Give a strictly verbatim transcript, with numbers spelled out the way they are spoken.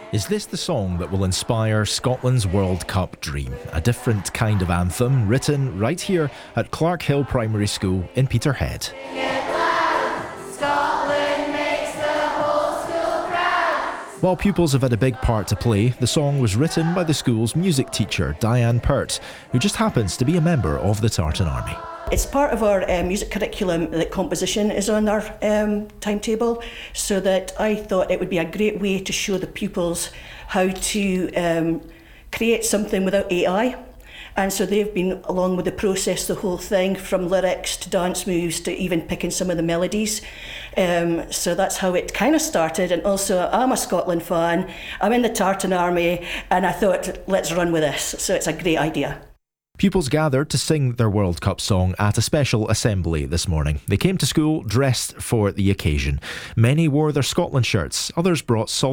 Is this the song that will inspire Scotland's World Cup dream? A different kind of anthem written right here at Clarkhill Primary School in Peterhead. While pupils have had a big part to play, the song was written by the school's music teacher, Diane Pert, who just happens to be a member of the Tartan Army. It's part of our uh, music curriculum that composition is on our um, timetable, so that I thought it would be a great way to show the pupils how to um, create something without A I. And so they've been along with the process, the whole thing, from lyrics to dance moves to even picking some of the melodies. Um, so that's how it kind of started. And also, I'm a Scotland fan, I'm in the Tartan Army, and I thought, let's run with this. So it's a great idea. Pupils gathered to sing their World Cup song at a special assembly this morning. They came to school dressed for the occasion. Many wore their Scotland shirts, others brought salt